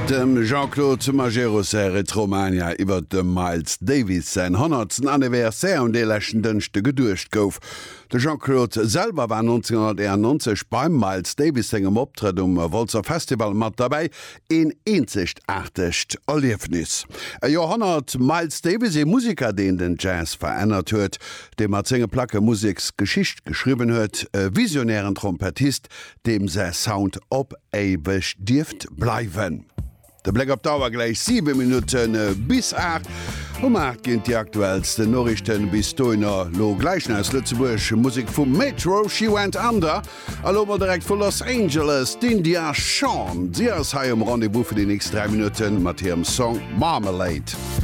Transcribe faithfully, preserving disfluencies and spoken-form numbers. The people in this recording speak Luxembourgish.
Dem Jean-Claude Majeroser et Romania iwwer dem Miles Davis sein hundertsten Anniversär und de lächen dënchte gedurcht gouf. De Jean-Claude selber war neunzehnhunderteinundneunzig beim Miles Davis engem Optritt um Walzer Festival mat dabei en eenzigartigcht Erliefnis. E Jahrhundert Miles Davis e Musiker, den den Jazz verändert huet, dem mat zinge Placke Musiksgeschicht geschrieben huet, e visionären Trompetist, dem se Sound op ewech Dift bleiwen. Der Black op Dauer gleich sieben Minuten äh, bis acht. Um acht ginnt die aktuellste Norrichten bis Doiner lo gleichen aus Lützeburg Musik vum Metro She Went Under. Allober direkt vu Los Angeles, Dindia Sean. Sie as ha im Rendezvous für die nächsten drei Minuten mit ihrem Song Marmalade.